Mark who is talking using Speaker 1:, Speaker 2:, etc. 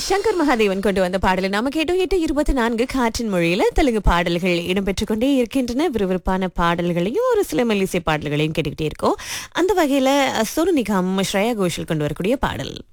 Speaker 1: சங்கர் மகாதேவன் கொண்டு வந்த பாடலை நாம கேட்டோம். 8:24 காற்றின் மொழியில தெலுங்கு பாடல்கள் இடம்பெற்றுக் கொண்டே இருக்கின்றன. விறுவிறுப்பான பாடல்களையும் ஒரு சில மெல்லிசை பாடல்களையும் கேட்டுக்கிட்டே இருக்கோம். அந்த வகையில சோனு நிகாம், ஸ்ரேயா கோஷல் கொண்டு வரக்கூடிய பாடல்.